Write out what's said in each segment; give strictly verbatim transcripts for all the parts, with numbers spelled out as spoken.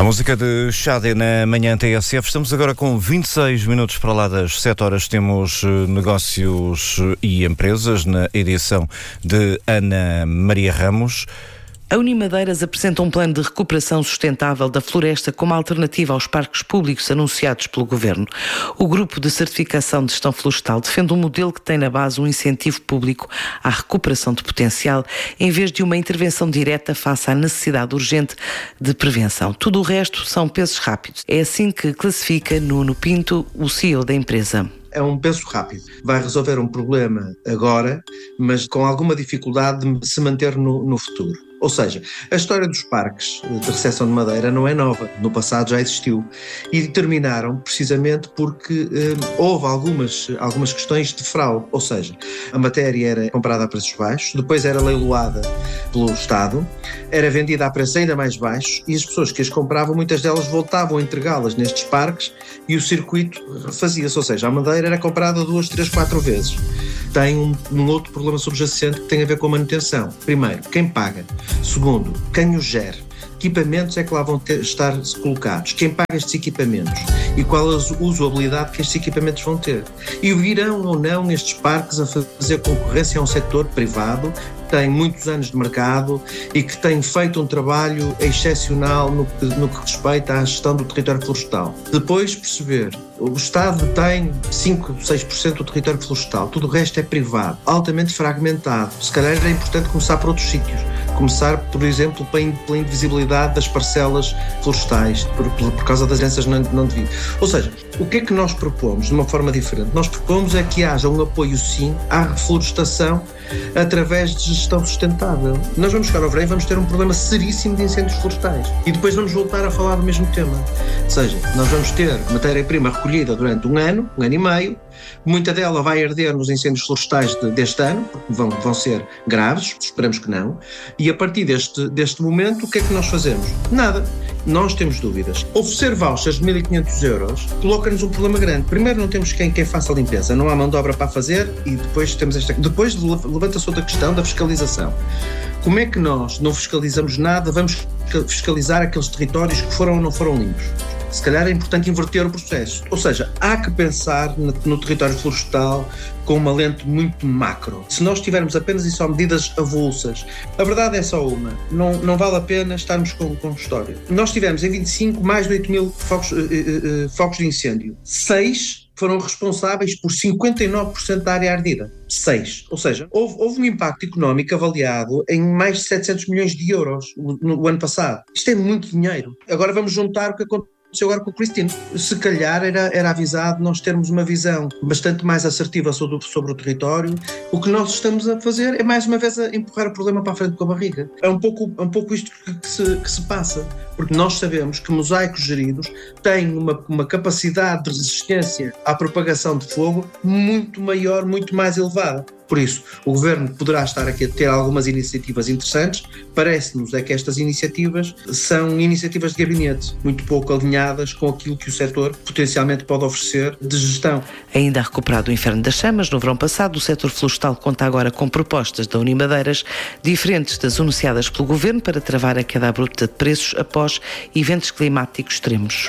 música de Xade na manhã T S F. Estamos agora com vinte e seis minutos para lá das sete horas. Temos negócios e empresas na edição de Ana Maria Ramos. A Unimadeiras apresenta um plano de recuperação sustentável da floresta como alternativa aos parques públicos anunciados pelo Governo. O Grupo de Certificação de Gestão Florestal defende um modelo que tem na base um incentivo público à recuperação de potencial, em vez de uma intervenção direta face à necessidade urgente de prevenção. Tudo o resto são pensos rápidos. É assim que classifica Nuno Pinto, o C E O da empresa. É um penso rápido. Vai resolver um problema agora, mas com alguma dificuldade de se manter no, no futuro. Ou seja, a história dos parques de recepção de madeira não é nova. No passado já existiu. E terminaram precisamente porque eh, houve algumas, algumas questões de fraude. Ou seja, a matéria era comprada a preços baixos, depois era leiloada pelo Estado, era vendida a preços ainda mais baixos e as pessoas que as compravam, muitas delas voltavam a entregá-las nestes parques e o circuito fazia-se. Ou seja, a madeira era comprada duas, três, quatro vezes. Tem um, um outro problema subjacente que tem a ver com a manutenção. Primeiro, quem paga? Segundo, quem os gera? Que equipamentos é que lá vão ter, estar colocados? Quem paga estes equipamentos? E qual a usabilidade que estes equipamentos vão ter? E virão ou não estes parques a fazer concorrência a um setor privado que tem muitos anos de mercado e que tem feito um trabalho excepcional no que, no que respeita à gestão do território florestal. Depois perceber, o Estado tem cinco, seis por cento do território florestal, tudo o resto é privado, altamente fragmentado. Se calhar era importante começar por outros sítios. Começar, por exemplo, pela invisibilidade das parcelas florestais, por, por, por causa das heranças não, não devidas. Ou seja, o que é que nós propomos de uma forma diferente? Nós propomos é que haja um apoio, sim, à reflorestação através de gestão sustentável. Nós vamos chegar ao verão e vamos ter um problema seríssimo de incêndios florestais. E depois vamos voltar a falar do mesmo tema. Ou seja, nós vamos ter matéria-prima recolhida durante um ano, um ano e meio, muita dela vai arder nos incêndios florestais de, deste ano, porque vão, vão ser graves, esperamos que não, e a partir deste, deste momento, o que é que nós fazemos? Nada. Nós temos dúvidas. Oferecer vouchers de mil e quinhentos euros coloca-nos um problema grande. Primeiro, não temos quem, quem faça a limpeza, não há mão de obra para fazer e depois temos esta... Depois levanta-se outra questão da fiscalização. Como é que nós não fiscalizamos nada, vamos fiscalizar aqueles territórios que foram ou não foram limpos? Se calhar é importante inverter o processo. Ou seja, há que pensar no, no território florestal com uma lente muito macro. Se nós tivermos apenas e só medidas avulsas, a verdade é só uma. Não, não vale a pena estarmos com, com história. Nós tivemos em vinte e cinco mais de oito mil focos, uh, uh, uh, focos de incêndio. Seis foram responsáveis por cinquenta e nove por cento da área ardida. Seis. Ou seja, houve, houve um impacto económico avaliado em mais de setecentos milhões de euros no, no ano passado. Isto é muito dinheiro. Agora vamos juntar o que aconteceu agora com o Cristino. Se calhar era, era avisado nós termos uma visão bastante mais assertiva sobre, sobre o território. O que nós estamos a fazer é mais uma vez a empurrar o problema para a frente com a barriga. É um pouco, é um pouco isto que, que, se, que se passa, porque nós sabemos que mosaicos geridos têm uma, uma capacidade de resistência à propagação de fogo muito maior, muito mais elevada. Por isso, o Governo poderá estar aqui a ter algumas iniciativas interessantes. Parece-nos é que estas iniciativas são iniciativas de gabinete, muito pouco alinhadas com aquilo que o setor potencialmente pode oferecer de gestão. Ainda a recuperar do inferno das chamas, no verão passado, o setor florestal conta agora com propostas da Unimadeiras diferentes das anunciadas pelo Governo para travar a queda abrupta de preços após eventos climáticos extremos.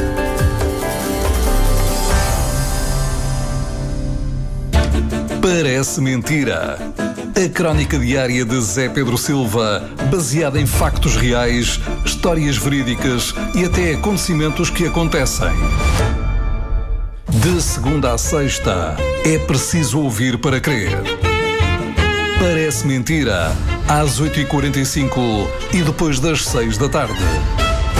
Parece mentira. A crónica diária de Zé Pedro Silva, baseada em factos reais, histórias verídicas e até acontecimentos que acontecem. De segunda a sexta, é preciso ouvir para crer. Parece mentira, às oito e quarenta e cinco e depois das seis da tarde.